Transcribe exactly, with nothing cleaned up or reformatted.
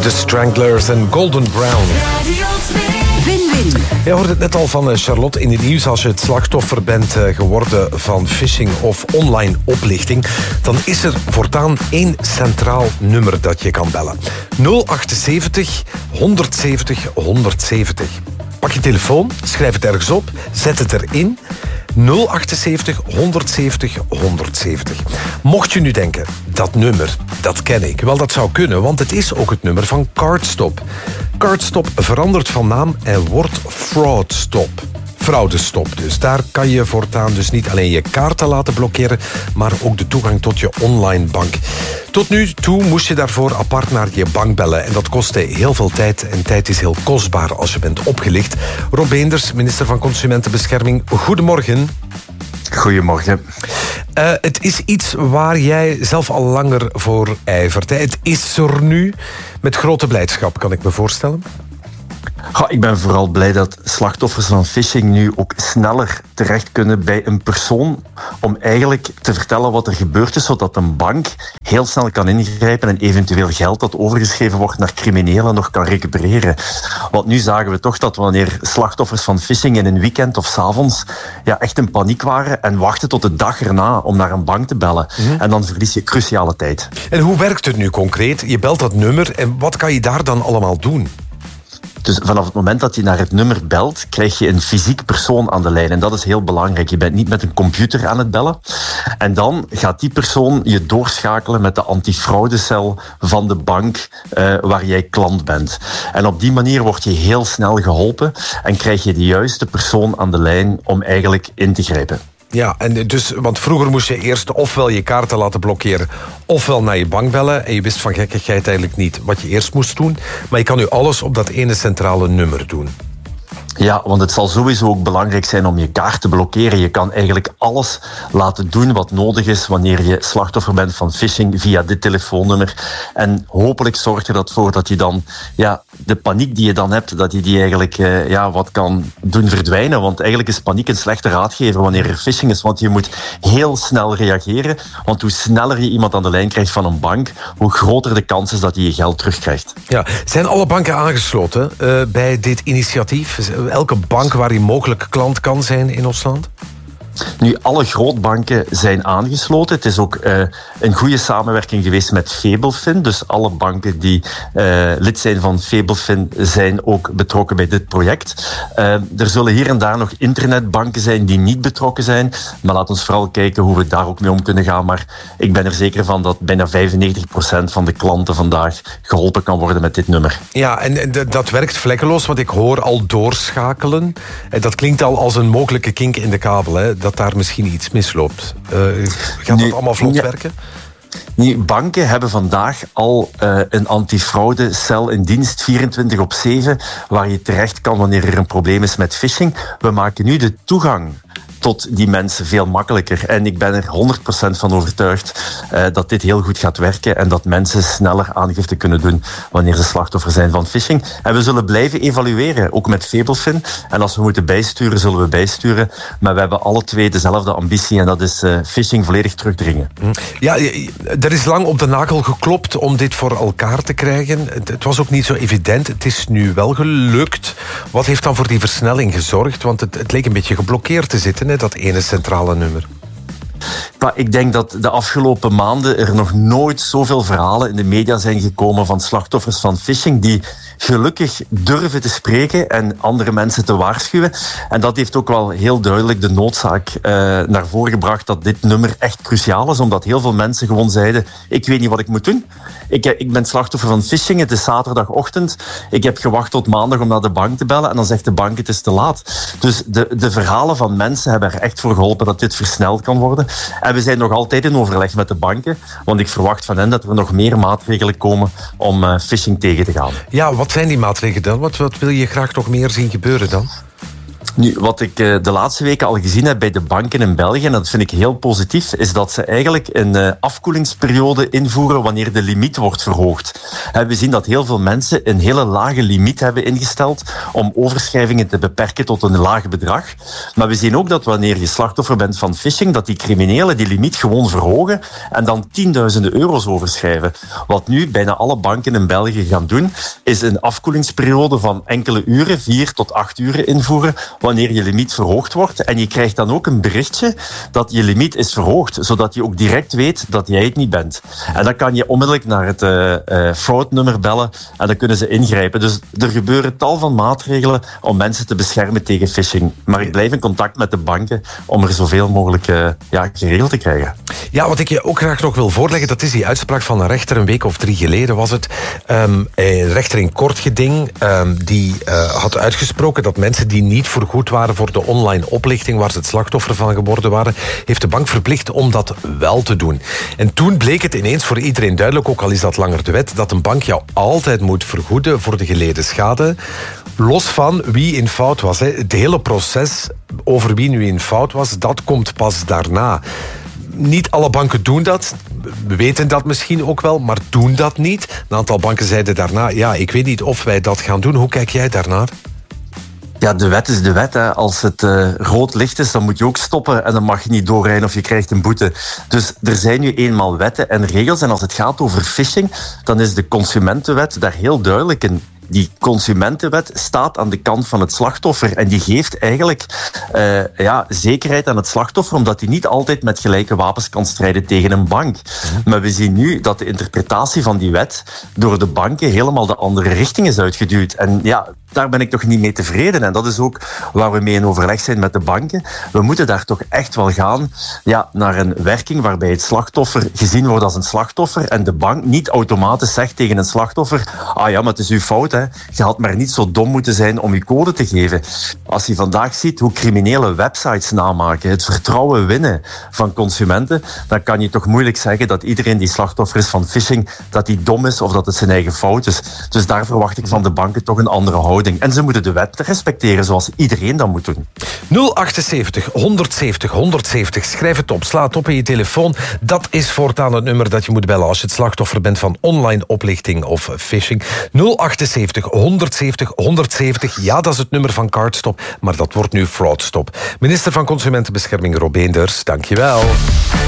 The Stranglers en Golden Brown. Win-win. Je hoorde het net al van Charlotte in het nieuws. Als je het slachtoffer bent geworden van phishing of online oplichting, dan is er voortaan één centraal nummer dat je kan bellen. nul achtenzeventig honderdzeventig honderdzeventig. Pak je telefoon, schrijf het ergens op, zet het erin. nul achtenzeventig honderdzeventig honderdzeventig. Mocht je nu denken, dat nummer, dat ken ik. Wel, dat zou kunnen, want het is ook het nummer van CardStop. CardStop verandert van naam en wordt FraudStop. Fraudestop dus. Daar kan je voortaan dus niet alleen je kaarten laten blokkeren, maar ook de toegang tot je online bank. Tot nu toe moest je daarvoor apart naar je bank bellen. En dat kostte heel veel tijd. En tijd is heel kostbaar als je bent opgelicht. Rob Beenders, minister van Consumentenbescherming. Goedemorgen. Goedemorgen. Uh, het is iets waar jij zelf al langer voor ijvert. Hè? Het is er nu met grote blijdschap, kan ik me voorstellen. Ja, ik ben vooral blij dat slachtoffers van phishing nu ook sneller terecht kunnen bij een persoon om eigenlijk te vertellen wat er gebeurd is, zodat een bank heel snel kan ingrijpen en eventueel geld dat overgeschreven wordt naar criminelen nog kan recupereren. Want nu zagen we toch dat wanneer slachtoffers van phishing in een weekend of 's avonds ja, echt in paniek waren en wachten tot de dag erna om naar een bank te bellen. Mm-hmm. En dan verlies je cruciale tijd. En hoe werkt het nu concreet? Je belt dat nummer en wat kan je daar dan allemaal doen? Dus vanaf het moment dat je naar het nummer belt, krijg je een fysiek persoon aan de lijn. En dat is heel belangrijk. Je bent niet met een computer aan het bellen. En dan gaat die persoon je doorschakelen met de antifraudecel van de bank uh, waar jij klant bent. En op die manier word je heel snel geholpen en krijg je de juiste persoon aan de lijn om eigenlijk in te grijpen. Ja, en dus, want vroeger moest je eerst ofwel je kaarten laten blokkeren, ofwel naar je bank bellen. En je wist van gekkigheid eigenlijk niet wat je eerst moest doen. Maar je kan nu alles op dat ene centrale nummer doen. Ja, want het zal sowieso ook belangrijk zijn om je kaart te blokkeren. Je kan eigenlijk alles laten doen wat nodig is wanneer je slachtoffer bent van phishing via dit telefoonnummer. En hopelijk zorgt er dat voor dat je dan ja, de paniek die je dan hebt, dat je die eigenlijk uh, ja, wat kan doen verdwijnen. Want eigenlijk is paniek een slechte raadgever wanneer er phishing is. Want je moet heel snel reageren. Want hoe sneller je iemand aan de lijn krijgt van een bank, hoe groter de kans is dat je je geld terugkrijgt. Ja, zijn alle banken aangesloten uh, bij dit initiatief? Elke bank waar je mogelijk klant kan zijn in ons land? Nu, alle grootbanken zijn aangesloten. Het is ook uh, een goede samenwerking geweest met Fabelfin. Dus alle banken die uh, lid zijn van Fabelfin zijn ook betrokken bij dit project. Uh, er zullen hier en daar nog internetbanken zijn die niet betrokken zijn. Maar laat ons vooral kijken hoe we daar ook mee om kunnen gaan. Maar ik ben er zeker van dat bijna vijfennegentig procent van de klanten vandaag geholpen kan worden met dit nummer. Ja, en dat werkt vlekkeloos, want ik hoor al doorschakelen. En dat klinkt al als een mogelijke kink in de kabel, hè? Dat daar misschien iets misloopt. Uh, gaat dat allemaal vlot ja. werken? Nee, banken hebben vandaag al uh, een antifraudecel in dienst, vierentwintig op zeven, waar je terecht kan wanneer er een probleem is met phishing. We maken nu de toegang tot die mensen veel makkelijker. En ik ben er honderd procent van overtuigd uh, dat dit heel goed gaat werken en dat mensen sneller aangifte kunnen doen wanneer ze slachtoffer zijn van phishing. En we zullen blijven evalueren, ook met Fabelfin. En als we moeten bijsturen, zullen we bijsturen. Maar we hebben alle twee dezelfde ambitie en dat is uh, phishing volledig terugdringen. Ja, er is lang op de nagel geklopt om dit voor elkaar te krijgen. Het was ook niet zo evident. Het is nu wel gelukt. Wat heeft dan voor die versnelling gezorgd? Want het, het leek een beetje geblokkeerd te zitten, hè, dat ene centrale nummer. Maar ik denk dat de afgelopen maanden er nog nooit zoveel verhalen in de media zijn gekomen van slachtoffers van phishing die gelukkig durven te spreken en andere mensen te waarschuwen. En dat heeft ook wel heel duidelijk de noodzaak uh, naar voren gebracht dat dit nummer echt cruciaal is, omdat heel veel mensen gewoon zeiden, ik weet niet wat ik moet doen. Ik, ik ben slachtoffer van phishing, het is zaterdagochtend. Ik heb gewacht tot maandag om naar de bank te bellen en dan zegt de bank, het is te laat. Dus de, de verhalen van mensen hebben er echt voor geholpen dat dit versneld kan worden. En we zijn nog altijd in overleg met de banken, want ik verwacht van hen dat er nog meer maatregelen komen om uh, phishing tegen te gaan. Ja, wat zijn die maatregelen dan? Wat, wat wil je graag nog meer zien gebeuren dan? Nu, wat ik uh, de laatste weken al gezien heb bij de banken in België, en dat vind ik heel positief, is dat ze eigenlijk een uh, afkoelingsperiode invoeren wanneer de limiet wordt verhoogd. Uh, we zien dat heel veel mensen een hele lage limiet hebben ingesteld om overschrijvingen te beperken tot een laag bedrag. Maar we zien ook dat wanneer je slachtoffer bent van phishing, dat die criminelen die limiet gewoon verhogen en dan tienduizenden euro's overschrijven. Wat nu bijna alle banken in België gaan doen, is een afkoelingsperiode van enkele uren, vier tot acht uren invoeren, wanneer je limiet verhoogd wordt. En je krijgt dan ook een berichtje dat je limiet is verhoogd, zodat je ook direct weet dat jij het niet bent. En dan kan je onmiddellijk naar het uh, uh, fraudnummer bellen en dan kunnen ze ingrijpen. Dus er gebeuren tal van maatregelen om mensen te beschermen tegen phishing. Maar ik blijf in contact met de banken om er zoveel mogelijk uh, ja, geregeld te krijgen. Ja, wat ik je ook graag nog wil voorleggen, dat is die uitspraak van een rechter een week of drie geleden was het. Um, een rechter in Kortgeding um, die uh, had uitgesproken dat mensen die niet vergoed waren voor de online oplichting waar ze het slachtoffer van geworden waren, heeft de bank verplicht om dat wel te doen. En toen bleek het ineens voor iedereen duidelijk, ook al is dat langer de wet, dat een bank jou altijd moet vergoeden voor de geleden schade. Los van wie in fout was. Hè. Het hele proces over wie nu in fout was, dat komt pas daarna. Niet alle banken doen dat. We weten dat misschien ook wel, maar doen dat niet. Een aantal banken zeiden daarna, ja, ik weet niet of wij dat gaan doen. Hoe kijk jij daarnaar? Ja, de wet is de wet. Hè. Als het uh, rood licht is, dan moet je ook stoppen en dan mag je niet doorrijden of je krijgt een boete. Dus er zijn nu eenmaal wetten en regels. En als het gaat over phishing, dan is de Consumentenwet daar heel duidelijk in. Die Consumentenwet staat aan de kant van het slachtoffer en die geeft eigenlijk uh, ja, zekerheid aan het slachtoffer, omdat hij niet altijd met gelijke wapens kan strijden tegen een bank. Mm-hmm. Maar we zien nu dat de interpretatie van die wet door de banken helemaal de andere richting is uitgeduwd. En ja, daar ben ik toch niet mee tevreden. En dat is ook waar we mee in overleg zijn met de banken. We moeten daar toch echt wel gaan ja, naar een werking waarbij het slachtoffer gezien wordt als een slachtoffer en de bank niet automatisch zegt tegen een slachtoffer, ah ja, maar het is uw fout. Hè. Je had maar niet zo dom moeten zijn om je code te geven. Als je vandaag ziet hoe criminele websites namaken, het vertrouwen winnen van consumenten, dan kan je toch moeilijk zeggen dat iedereen die slachtoffer is van phishing, dat hij dom is of dat het zijn eigen fout is. Dus daar verwacht ik van de banken toch een andere houding. En ze moeten de wet respecteren zoals iedereen dat moet doen. nul achtenzestig honderdzeventig honderdzeventig. Schrijf het op, sla het op in je telefoon. Dat is voortaan het nummer dat je moet bellen als je het slachtoffer bent van online oplichting of phishing. nul achtenzestig honderdzeventig honderdzeventig. Ja, dat is het nummer van Cardstop, maar dat wordt nu Fraudstop. Minister van Consumentenbescherming Rob Eenders, dankjewel.